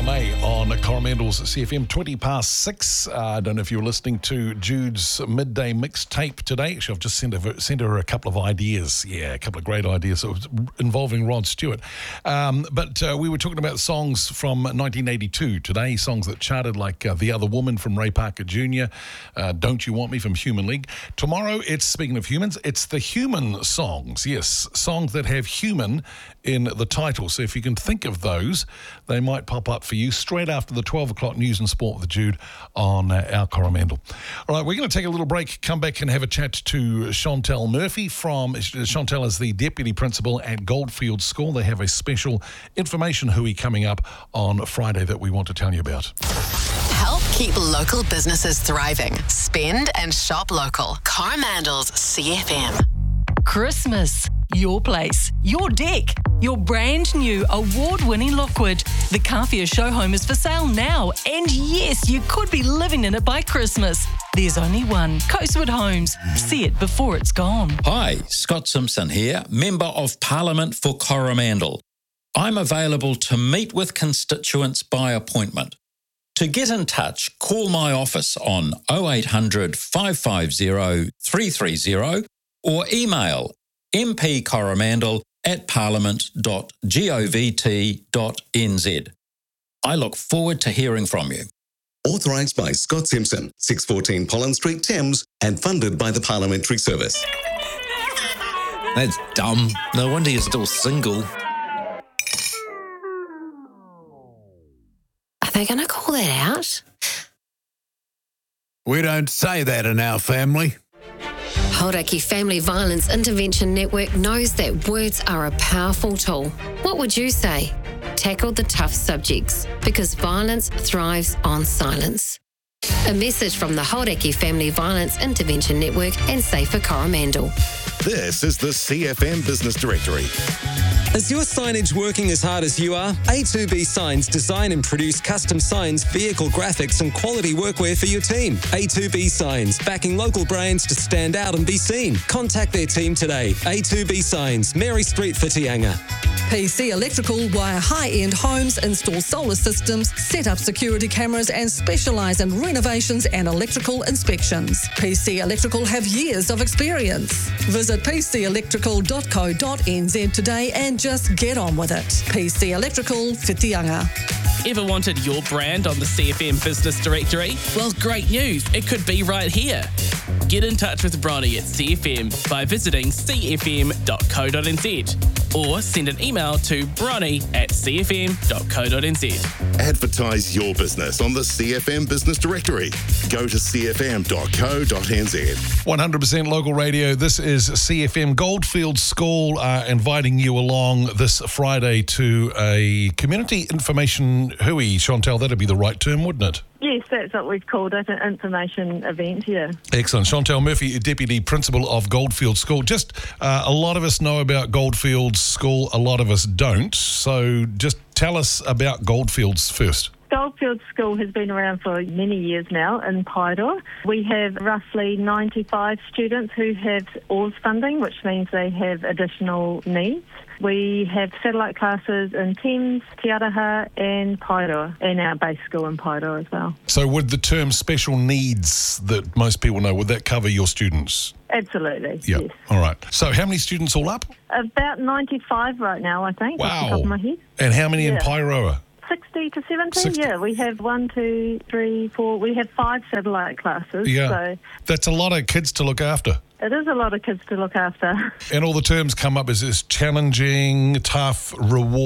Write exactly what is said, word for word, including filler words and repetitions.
May on Coromandel's C F M, twenty past six. Uh, I don't know if you were listening to Jude's midday mixtape today. Actually, I've just sent her, sent her a couple of ideas. Yeah, a couple of great ideas involving Rod Stewart. Um, but uh, we were talking about songs from nineteen eighty-two today, songs that charted like uh, The Other Woman from Ray Parker Junior, uh, Don't You Want Me from Human League. Tomorrow, it's, speaking of humans, it's the human songs. Yes, songs that have human in the title. So if you can think of those, they might pop up for you straight after the twelve o'clock news and sport with Jude on uh, our Coromandel. All right, we're going to take a little break, come back and have a chat to Chantel Murphy from, Chantel is the Deputy Principal at Goldfields School. They have a special information hui coming up on Friday that we want to tell you about. Help keep local businesses thriving. Spend and shop local. Coromandel's C F M. Christmas. Your place, your deck, your brand new award-winning Lockwood. The Kawhia show home is for sale now, and yes, you could be living in it by Christmas. There's only one, Coastwood Homes. See it before it's gone. Hi, Scott Simpson here, Member of Parliament for Coromandel. I'm available to meet with constituents by appointment. To get in touch, call my office on oh eight hundred, five five zero, three three zero or email mpcoromandel at parliament dot govt dot nz. I look forward to hearing from you. Authorised by Scott Simpson, six fourteen Pollen Street, Thames, and funded by the Parliamentary Service. That's dumb. No wonder you're still single. Are they going to call that out? We don't say that in our family. Hauraki Family Violence Intervention Network knows that words are a powerful tool. What would you say? Tackle the tough subjects, because violence thrives on silence. A message from the Hauraki Family Violence Intervention Network and Safer Coromandel. This is the C F M Business Directory. Is your signage working as hard as you are? A two B Signs design and produce custom signs, vehicle graphics and quality workwear for your team. A two B Signs, backing local brands to stand out and be seen. Contact their team today. A two B Signs, Mary Street, Whitianga. P C Electrical wire high-end homes, install solar systems, set up security cameras and specialise in renovations and electrical inspections. P C Electrical have years of experience. Visit p c electrical dot co dot n z today and just get on with it. P C Electrical, Whitianga. Ever wanted your brand on the C F M Business Directory? Well, great news. It could be right here. Get in touch with Bronny at C F M by visiting c f m dot co dot n z or send an email to bronny at c f m dot co dot n z. Advertise your business on the C F M Business Directory. Go to c f m dot co dot n z. one hundred percent local radio. This is C F M. Goldfields School are inviting you along this Friday to a community information hui. Chantel, that'd be the right term, wouldn't it? Yes, that's what we've called it, an information event, yeah. Excellent. Chantel Murphy, Deputy Principal of Goldfields School. Just uh, a lot of us know about Goldfields School, a lot of us don't. So just tell us about Goldfields first. Goldfields School has been around for many years now in Paeroa. We have roughly ninety-five students who have O R S funding, which means they have additional needs. We have satellite classes in Thames, Te Araha and Paeroa, and our base school in Paeroa as well. So would the term special needs that most people know, would that cover your students? Absolutely, Yeah. yes. All right. So how many students all up? About ninety-five right now, I think, off the top of my head. And how many in Yeah. Paeroa? sixty to seventy, sixty. yeah. We have one, two, three, four. We have five satellite classes. Yeah. So That's a lot of kids to look after. it is a lot of kids to look after. And all the terms come up as this challenging, tough, reward.